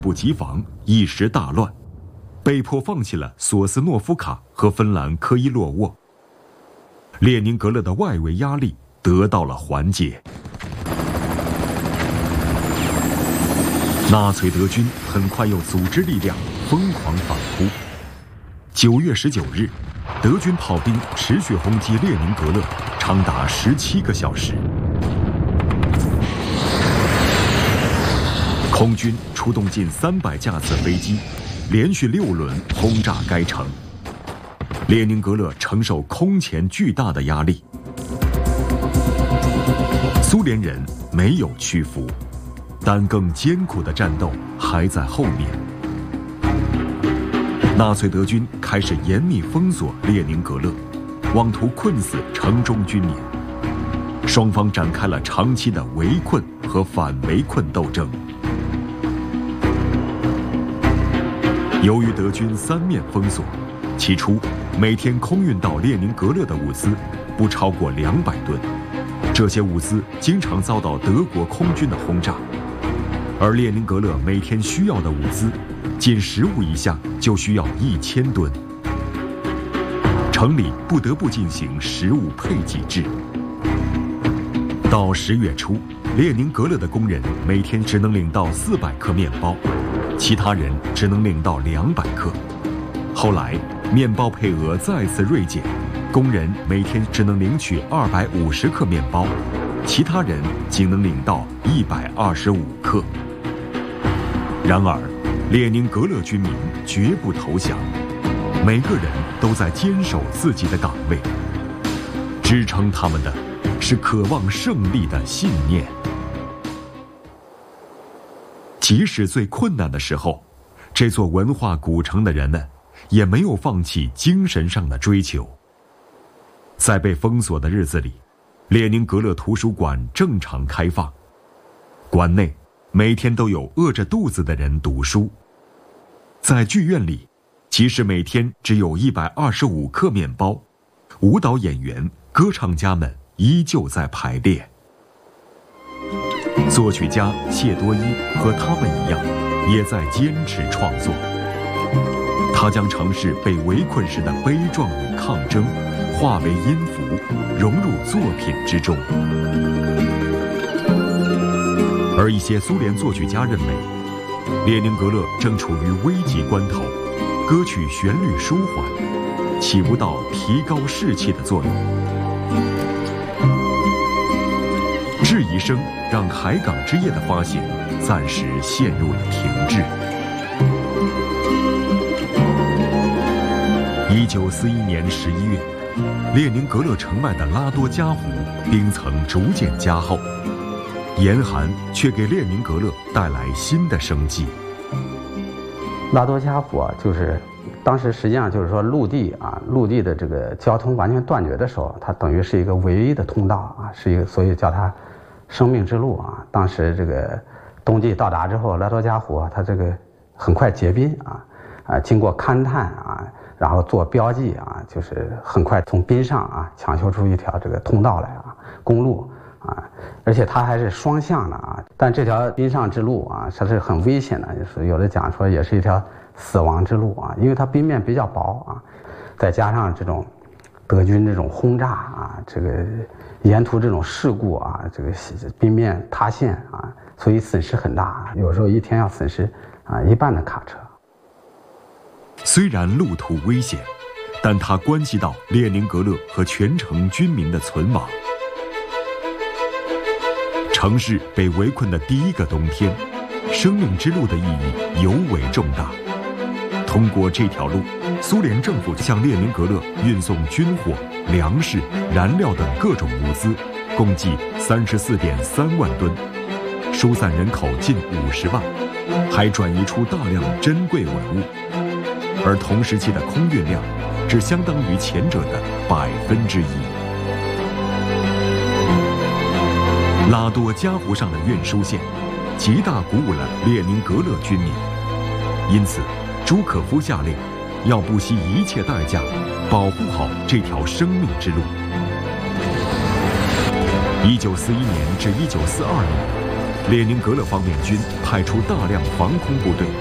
不及防，一时大乱，被迫放弃了索斯诺夫卡和芬兰科伊洛沃。列宁格勒的外围压力得到了缓解。纳粹德军很快又组织力量疯狂反扑。9月19日，德军炮兵持续轰击列宁格勒，长达17个小时。空军出动近300架次飞机，连续6轮轰炸该城。列宁格勒承受空前巨大的压力。苏联人没有屈服，但更艰苦的战斗还在后面。纳粹德军开始严密封锁列宁格勒，妄图困死城中居民。双方展开了长期的围困和反围困斗争。由于德军3面封锁，起初每天空运到列宁格勒的物资不超过200吨，这些物资经常遭到德国空军的轰炸，而列宁格勒每天需要的物资仅食物一项就需要1000吨，城里不得不进行食物配给制。到10月初，列宁格勒的工人每天只能领到400克面包，其他人只能领到200克。后来，面包配额再次锐减，工人每天只能领取250克面包，其他人仅能领到125克。然而，列宁格勒军民绝不投降，每个人都在坚守自己的岗位，支撑他们的是渴望胜利的信念。即使最困难的时候，这座文化古城的人们也没有放弃精神上的追求。在被封锁的日子里，列宁格勒图书馆正常开放，馆内每天都有饿着肚子的人读书。在剧院里，即使每天只有125克面包，舞蹈演员、歌唱家们依旧在排练。作曲家谢多伊和他们一样，也在坚持创作。他将城市被围困时的悲壮与抗争化为音符，融入作品之中。而一些苏联作曲家认为，列宁格勒正处于危急关头，歌曲旋律舒缓，起不到提高士气的作用。质疑声让《海港之夜》的发行暂时陷入了停滞。1941年11月，列宁格勒城外的拉多加湖冰层逐渐加厚，严寒却给列宁格勒带来新的生机。 拉多加湖啊，就是当时实际上就是说陆地的这个交通完全断绝的时候，它等于是一个唯一的通道啊，是一个，所以叫它生命之路啊。当时这个冬季到达之后，拉多加湖它这个很快结冰经过勘探然后做标记就是很快从冰上抢修出一条这个通道来公路而且它还是双向的但这条冰上之路它是很危险的，就是有的讲说也是一条死亡之路因为它冰面比较薄再加上这种德军这种轰炸这个沿途这种事故这个冰面塌陷所以损失很大，有时候一天要损失1半的卡车。 虽然路途危险，但它关系到列宁格勒和全城军民的存亡。城市被围困的第一个冬天，生命之路的意义尤为重大。通过这条路，苏联政府向列宁格勒运送军火、粮食、燃料等各种物资，共计34.3万吨，疏散人口近50万，还转移出大量珍贵文物。而同时期的空运量只相当于前者的1%。拉多加湖上的运输线极大鼓舞了列宁格勒军民，因此朱可夫下令要不惜一切代价保护好这条生命之路。1941年至1942年， 列宁格勒方面军派出大量防空部队，